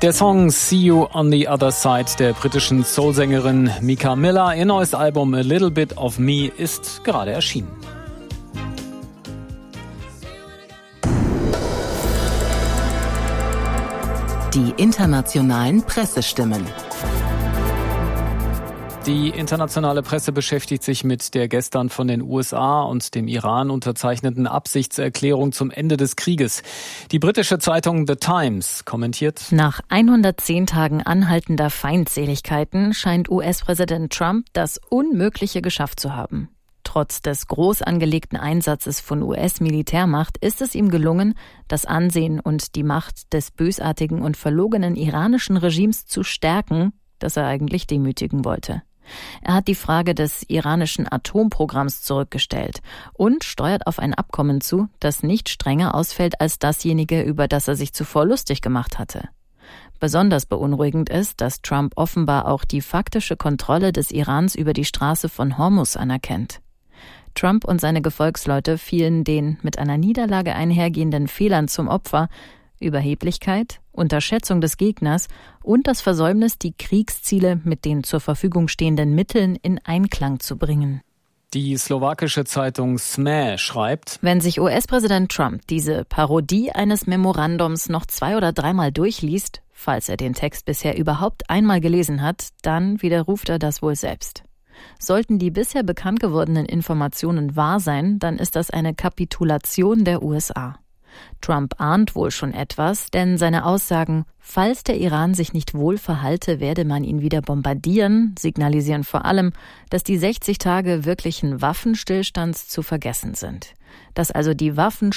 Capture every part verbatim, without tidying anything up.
Der Song See You on the Other Side der britischen Soul-Sängerin Mika Miller, ihr neues Album A Little Bit of Me ist gerade erschienen. Die internationalen Pressestimmen. Die internationale Presse beschäftigt sich mit der gestern von den U S A und dem Iran unterzeichneten Absichtserklärung zum Ende des Krieges. Die britische Zeitung The Times kommentiert: Nach hundertzehn Tagen anhaltender Feindseligkeiten scheint U S-Präsident Trump das Unmögliche geschafft zu haben. Trotz des groß angelegten Einsatzes von U S-Militärmacht ist es ihm gelungen, das Ansehen und die Macht des bösartigen und verlogenen iranischen Regimes zu stärken, das er eigentlich demütigen wollte. Er hat die Frage des iranischen Atomprogramms zurückgestellt und steuert auf ein Abkommen zu, das nicht strenger ausfällt als dasjenige, über das er sich zuvor lustig gemacht hatte. Besonders beunruhigend ist, dass Trump offenbar auch die faktische Kontrolle des Irans über die Straße von Hormuz anerkennt. Trump und seine Gefolgsleute fielen den mit einer Niederlage einhergehenden Fehlern zum Opfer: Überheblichkeit, Unterschätzung des Gegners und das Versäumnis, die Kriegsziele mit den zur Verfügung stehenden Mitteln in Einklang zu bringen. Die slowakische Zeitung S M E schreibt: Wenn sich U S-Präsident Trump diese Parodie eines Memorandums noch zwei- oder dreimal durchliest, falls er den Text bisher überhaupt einmal gelesen hat, dann widerruft er das wohl selbst. Sollten die bisher bekannt gewordenen Informationen wahr sein, dann ist das eine Kapitulation der U S A. Trump ahnt wohl schon etwas, denn seine Aussagen, falls der Iran sich nicht wohl verhalte, werde man ihn wieder bombardieren, signalisieren vor allem, dass die sechzig Tage wirklichen Waffenstillstands zu vergessen sind. Dass also die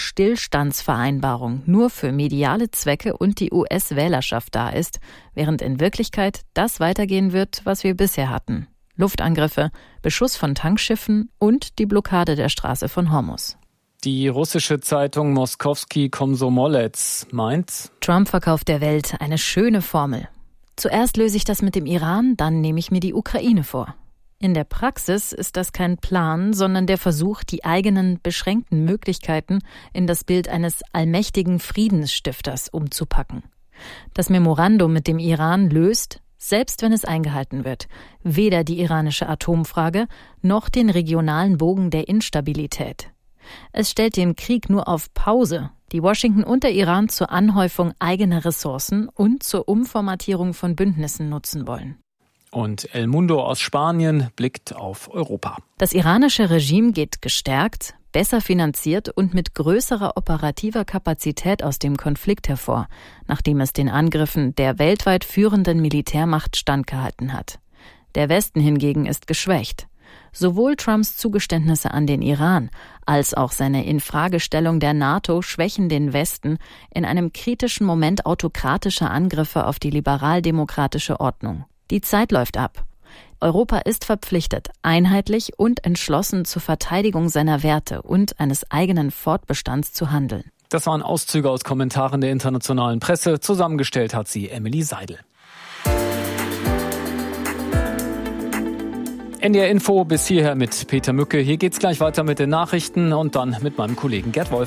Waffenstillstandsvereinbarung nur für mediale Zwecke und die U S-Wählerschaft da ist, während in Wirklichkeit das weitergehen wird, was wir bisher hatten: Luftangriffe, Beschuss von Tankschiffen und die Blockade der Straße von Hormuz. Die russische Zeitung Moskowski Komsomolets meint: Trump verkauft der Welt eine schöne Formel. Zuerst löse ich das mit dem Iran, dann nehme ich mir die Ukraine vor. In der Praxis ist das kein Plan, sondern der Versuch, die eigenen beschränkten Möglichkeiten in das Bild eines allmächtigen Friedensstifters umzupacken. Das Memorandum mit dem Iran löst, selbst wenn es eingehalten wird, weder die iranische Atomfrage noch den regionalen Bogen der Instabilität. Es stellt den Krieg nur auf Pause, die Washington und der Iran zur Anhäufung eigener Ressourcen und zur Umformatierung von Bündnissen nutzen wollen. Und El Mundo aus Spanien blickt auf Europa. Das iranische Regime geht gestärkt, besser finanziert und mit größerer operativer Kapazität aus dem Konflikt hervor, nachdem es den Angriffen der weltweit führenden Militärmacht standgehalten hat. Der Westen hingegen ist geschwächt. Sowohl Trumps Zugeständnisse an den Iran als auch seine Infragestellung der NATO schwächen den Westen in einem kritischen Moment autokratischer Angriffe auf die liberal-demokratische Ordnung. Die Zeit läuft ab. Europa ist verpflichtet, einheitlich und entschlossen zur Verteidigung seiner Werte und eines eigenen Fortbestands zu handeln. Das waren Auszüge aus Kommentaren der internationalen Presse. Zusammengestellt hat sie Emily Seidel. N D R Info bis hierher mit Peter Mücke. Hier geht's gleich weiter mit den Nachrichten und dann mit meinem Kollegen Gerd Wolf.